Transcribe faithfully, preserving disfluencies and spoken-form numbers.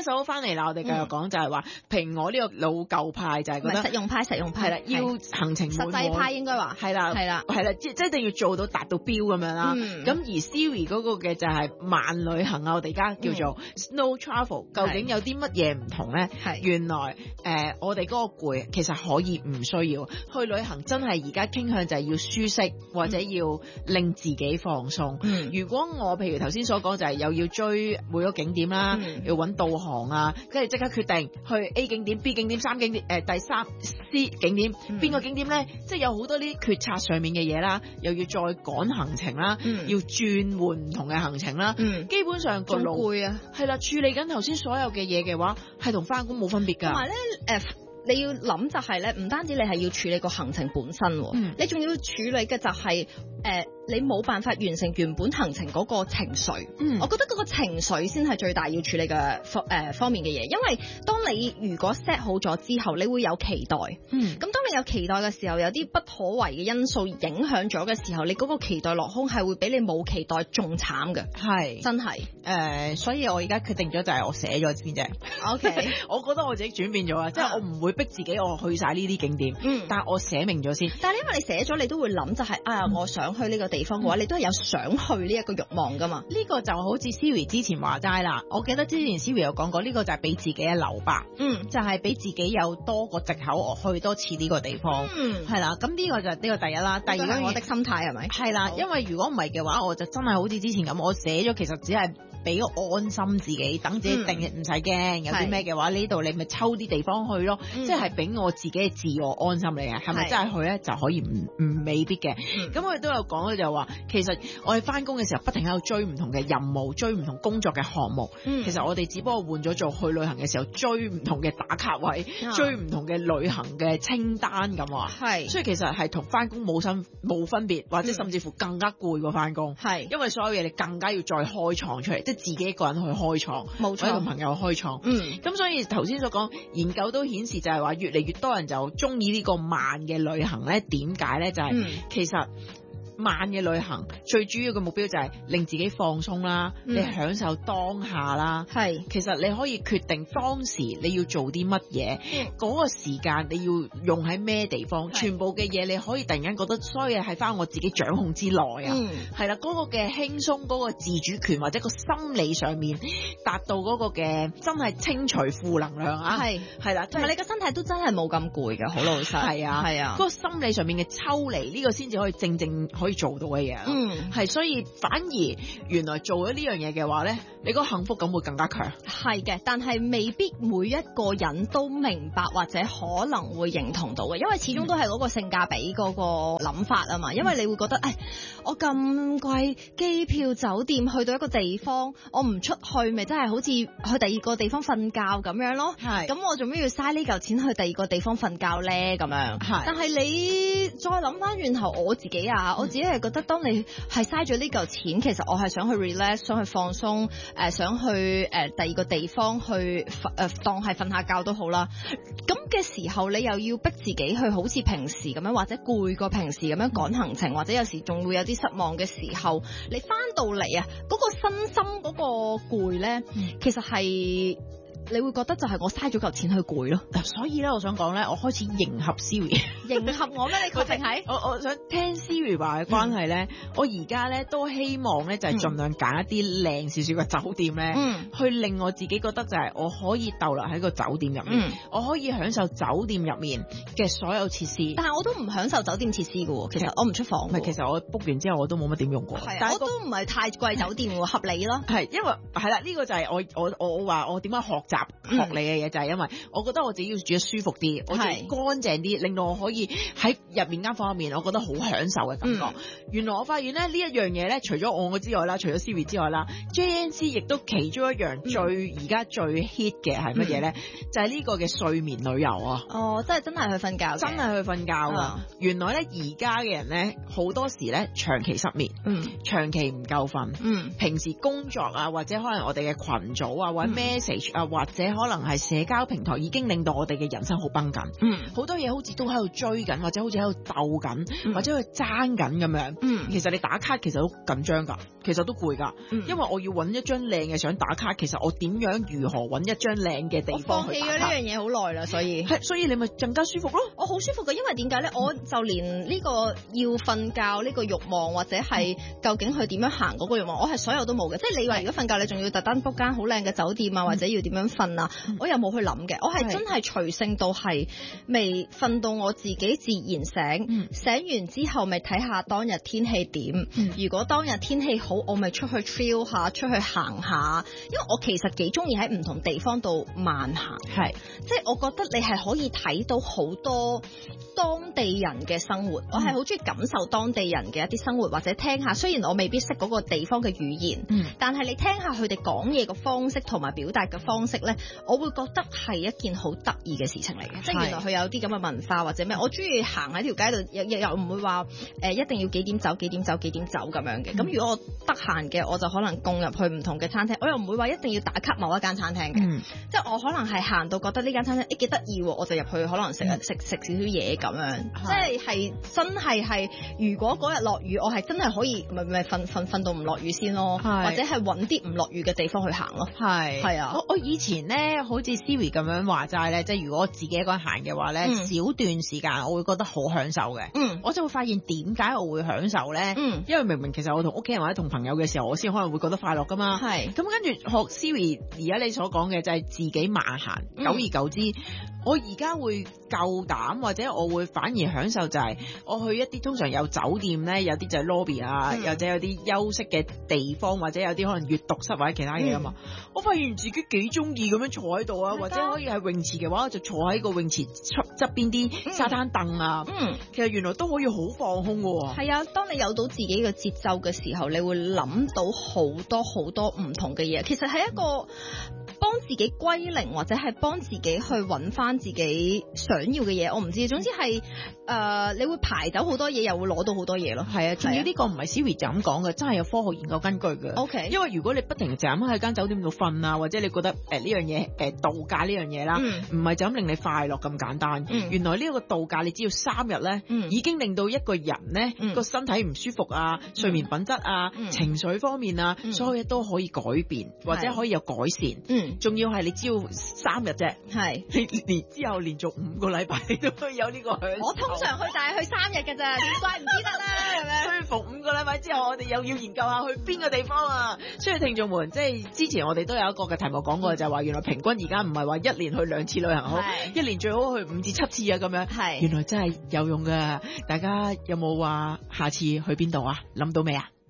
一首翻嚟啦，我哋繼續講就係話，譬如我呢個老舊派就係覺得實用派，實用派係啦，要行程實際派應該話係啦， 係啦， 係啦，即即一定要做到達到標咁樣啦。咁、嗯、而 Siri 嗰個嘅就係慢旅行啊，我哋而家叫做 slow travel，、嗯、究竟有啲乜嘢唔同咧？係原來誒、呃，我哋嗰個攰其實可以唔需要去旅行，真係而家傾向就係要舒適或者要令自己放鬆。嗯、如果我譬如頭先所講就係又要追每個景點啦，嗯、要揾導航啊，跟住即刻決定去 A 景點、B 景點、三景點誒、呃、第三 C 景點邊、嗯、個景點咧？即係有好多呢啲決策上面嘅嘢啦，又要再趕行程啦，嗯、要轉換唔同嘅行程啦，嗯、基本上個路攰啊，係啦，處理緊頭先所有嘅嘢嘅話，係同返工冇分別㗎。同埋咧誒。 你要諗就係咧，唔單止你係要處理個行程本身，嗯、你仲要處理嘅就係、是、誒、呃，你冇辦法完成原本行程嗰個情緒。嗯，我覺得嗰個情緒先係最大要處理嘅方誒方面嘅嘢，因為當你如果 set 好咗之後，你會有期待。嗯，咁當你有期待嘅時候，有啲不可為嘅因素影響咗嘅時候，你嗰個期待落空係會比你冇期待仲慘嘅。係，真係。誒、 呃，所以我而家決定咗就係我寫咗先啫。O K， 我覺得我自己轉變咗啊，即係我唔會逼自己我去晒呢啲景點，嗯，但係我寫明咗先。 但係因為你寫咗，你都會諗就係、是、啊，我想去呢個地方嘅話，嗯、你都係有想去呢一個慾望噶嘛。 呢個就好似 Siri 之前話齋啦，我記得之前 Siri 有講過，呢、這個就係俾自己嘅留白，嗯，就係俾自己有多個藉口我去多次呢個地方，嗯，係啦。咁呢個就係呢個第一啦。第二個我的心態係咪？ 係啦，因為如果唔係嘅話，我就真係好似之前咁，我寫咗其實只係俾個安心自己，等自己定唔使驚，有啲咩嘅話呢度你咪抽啲地方去咯，嗯、即係俾我自己嘅自我安心嚟嘅，係咪真係去咧就可以唔唔未必嘅。咁、嗯、我哋都有講嘅就係話，其實我哋翻工嘅時候不停喺度追唔同嘅任務，追唔同工作嘅項目。嗯、其實我哋只不過換咗做去旅行嘅時候追唔同嘅打卡位，嗯、追唔同嘅旅行嘅清單咁話。係，所以其實係同翻工冇分冇分別，或者甚至乎更加攰過翻工。係、嗯，因為所有嘢你更加要再開創出嚟，即係自己一個人去開創，冇錯，或者同朋友開創。嗯，咁所以頭先所講研究都顯示就係話越嚟越多人就中意呢個慢嘅旅行咧，點解咧？就係、是嗯、其實慢嘅旅行最主要嘅目標就係令自己放鬆啦，嗯、你享受當下啦。係，其實你可以決定當時你要做啲乜嘢，嗰、嗯、個時間你要用喺咩地方，全部嘅嘢你可以突然間覺得所有嘢係翻我自己掌控之內啊。嗯，係啦，嗰、嗰個嘅輕鬆，嗰、嗰個自主權或者個心理上面達到嗰個嘅真係清除負能量啊。係係啦， 同埋你個身體都真係冇咁攰嘅，好老實。係啊係啊， 嗰個心理上面嘅抽離呢、呢個先至可以正正可以做到嘅嘢。嗯，係，所以反而原來做咗呢樣嘢嘅話咧，你個幸福感會更加強。 係嘅，但係未必每一個人都明白或者可能會認同到嘅，因為始終都係嗰個性價比嗰個諗法啊嘛。因為你會覺得，誒，我咁貴機票酒店去到一個地方，我唔出去，咪真係好似去第二個地方瞓覺咁樣咯。係，咁我做咩要嘥呢嚿錢去第二個地方瞓覺咧？咁樣。係，但係你再諗翻轉頭，我自己啊，我自己係覺得，當你係嘥咗呢嚿錢，其實我係想去 relax， 想去放鬆，誒、呃，想去誒、呃、第二個地方去誒、呃、當係瞓下覺都好啦。咁嘅時候，你又要逼自己去好似平時咁樣，或者攰過平時咁樣趕行程，或者有時仲會有啲失望嘅時候，你翻到嚟啊，嗰、那個身心嗰個攰咧，嗯、其實係。你會覺得就係我嘥咗嚿錢去攰咯， 所以咧，我想講咧，我開始迎合 Siri， 迎合我咩？你確定係？ 我我想聽 Siri 話嘅關係咧，嗯、我而家咧都希望咧就係盡量揀一啲靚少少嘅酒店咧，嗯、去令我自己覺得就係我可以逗留喺個酒店入面，嗯、我可以享受酒店入面嘅所有設施。 但係我都唔享受酒店設施嘅喎，其實我唔出房。 唔係，其實我 book 完之後我都冇乜點用過。 係、啊，我都唔係太貴酒店喎，合理咯。 係，因為係啦，呢、呢個就係我我我我話我點樣學習。學你嘅嘢就係因為我覺得我自己要住得舒服啲，我自己乾淨啲，令到我可以喺入面間房入面，我覺得好享受嘅感覺。嗯、原來我發現咧呢一樣嘢咧，除咗我之外啦，除咗 Siri 之外啦 ，J N C 亦都其中一樣最而家、嗯、最 hit 嘅係乜嘢咧？嗯、就係呢個嘅睡眠旅遊啊！ 哦，即係真係去瞓覺， 真係去瞓覺啊！嗯、原來咧而家嘅人咧好多時咧長期失眠，嗯，長期唔夠瞓，嗯，平時工作啊或者可能我哋嘅群組啊或者 message 啊或或者可能係社交平台已經令到我哋嘅人生好繃緊， 嗯， 好多嘢好似都喺度追緊，或者好似喺度鬥緊， 嗯或者去爭緊咁樣。 嗯， 其實你打卡其實都緊張㗎，其實都攰㗎， 嗯因為我要揾一張靚嘅相打卡，其實我點樣如何揾一張靚嘅地我方放棄咗呢去打卡？ 樣嘢好耐啦，所以係，所以你咪更加舒服咯。 我好舒服嘅，因為點解咧？我就連呢個要瞓覺呢個慾望，或者係究竟去點樣行嗰個慾望，我係所有都冇嘅。即係你話如果瞓覺，你仲要特登 book 間好靚嘅酒店啊，或者要點樣瞓啊， 嗯我又冇去諗嘅。我係真係隨性到係未瞓到我自己自然醒， 嗯醒完之後咪睇下當日天氣點。 嗯如果當日天氣好，我咪出去 trail 下，出去行下。因為我其實幾中意喺唔同地方度慢行。 係， 即係我覺得你係可以睇到好多當地人嘅生活，我係好中意感受當地人嘅一啲生活，或者聽下。雖然我未必識嗰個地方嘅語言， 嗯但係你聽下佢哋講嘢嘅方式同埋表達嘅方式呢，我會覺得係一件好得意嘅事情嚟嘅。即係原來佢有啲咁嘅文化或者咩，我中意行喺條街度，又又又唔會話誒、呃、一定要幾點走幾點走幾點走咁樣嘅。咁、 嗯如果我得閒嘅，我就可能共入去唔同嘅餐廳，我又唔會話一定要打卡某一間餐廳嘅。 嗯即係我可能係行到覺得呢間餐廳誒幾得意喎，我就入去可能食食食少少嘢咁樣。即係係真係係，如果嗰日落雨，我係真係可以咪咪瞓瞓瞓到唔落雨先咯， 係或者係揾啲唔落雨嘅地方去行咯。 係係啊我我以前咧，好似 Siri 咁樣話齋咧，即係如果我自己一個人行嘅話咧， 嗯小段時間我會覺得好享受嘅。 嗯我就會發現點解我會享受咧？ 嗯， 因為明明其實我同屋企人或者同朋友嘅時候，我先可能會覺得快樂噶嘛。 係咁跟住學 Siri 而家你所講嘅就係自己慢行， 嗯久而久之，我而家會夠膽或者我會反而享受就係我去一啲通常有酒店咧，有啲就係 lobby 啊， 嗯或者有啲休息嘅地方，或者有啲可能閱讀室或者其他嘢啊嘛。我發現自己幾中意咁樣坐喺度啊， 係㗎或者可以係泳池嘅話，我就坐喺個泳池側側邊啲沙灘凳啊。 嗯。 其實原來都可以好放空嘅喎。 係啊，當你有到自己嘅節奏嘅時候，你會諗到好多好多唔同嘅嘢。其實係一個幫自己歸零，或者係幫自己去揾翻自己想要嘅嘢。我唔知，總之係誒、呃，你會排走好多嘢，又會攞到好多嘢咯。 係啊，仲要呢個唔係 Siri 就咁講嘅，真係有科學研究根據嘅。 O K， 因為如果你不停就咁喺間酒店度瞓啊，或者你覺得誒呢、呃、樣嘢誒、呃、度假呢樣嘢啦，唔係、 嗯、 就咁令你快樂咁簡單。 嗯、 原來呢一個度假，你只要三日咧， 嗯、已已經令到一個人咧個、 嗯、 身體唔舒服啊，睡眠品質啊， 嗯、 情緒方面啊， 嗯、 所有嘢都可以改變，或者可以有改善。嗯，仲要係你只要三日啫，係你連之後連續五個禮拜你都可以有呢個享受。 我通常去就係去三日㗎咋，點怪唔知得啦，係咪？ 舒服五個禮拜之後，我哋又要研究下去邊個地方啊！所以聽眾們，即係之前我哋都有一個嘅題目講過，就係話原來平均而家唔係話一年去兩次旅行好，一年最好去五至七次啊咁樣。係原來真係有用㗎，大家有冇話下次去邊度啊？諗到未啊？